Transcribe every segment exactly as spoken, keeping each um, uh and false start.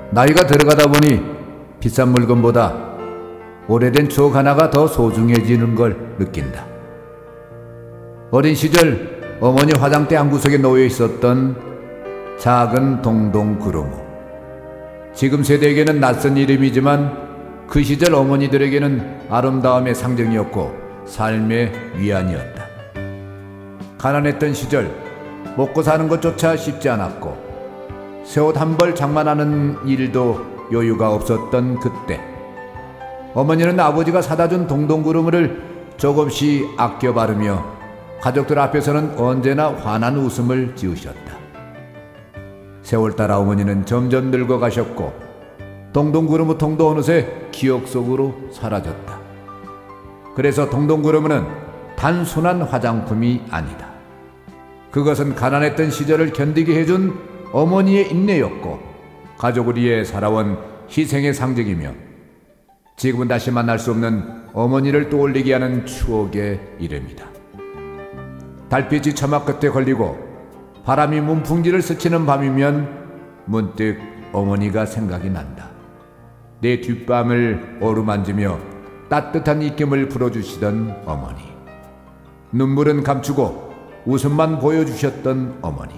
나이가 들어가다 보니 비싼 물건보다 오래된 추억 하나가 더 소중해지는 걸 느낀다. 어린 시절 어머니 화장대 한 구석에 놓여 있었던 작은 동동 구루무. 지금 세대에게는 낯선 이름이지만 그 시절 어머니들에게는 아름다움의 상징이었고 삶의 위안이었다. 가난했던 시절 먹고 사는 것조차 쉽지 않았고 새 옷 한 벌 장만하는 일도 여유가 없었던 그때, 어머니는 아버지가 사다 준 동동구루무를 조금씩 아껴 바르며 가족들 앞에서는 언제나 환한 웃음을 지으셨다. 세월 따라 어머니는 점점 늙어가셨고 동동구루무 통도 어느새 기억 속으로 사라졌다. 그래서 동동구루무는 단순한 화장품이 아니다. 그것은 가난했던 시절을 견디게 해준 어머니의 인내였고 가족을 위해 살아온 희생의 상징이며 지금은 다시 만날 수 없는 어머니를 떠올리게 하는 추억의 이름이다. 달빛이 처막 끝에 걸리고 바람이 문풍지를 스치는 밤이면 문득 어머니가 생각이 난다. 내 뒷밤을 어루만지며 따뜻한 입김을 불어주시던 어머니, 눈물은 감추고 웃음만 보여주셨던 어머니.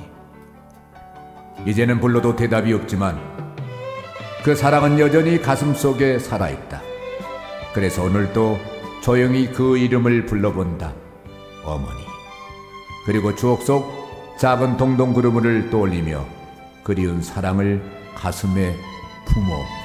이제는 불러도 대답이 없지만 그 사랑은 여전히 가슴속에 살아있다. 그래서 오늘도 조용히 그 이름을 불러본다. 어머니. 그리고 추억 속 작은 동동구루무를 떠올리며 그리운 사랑을 가슴에 품어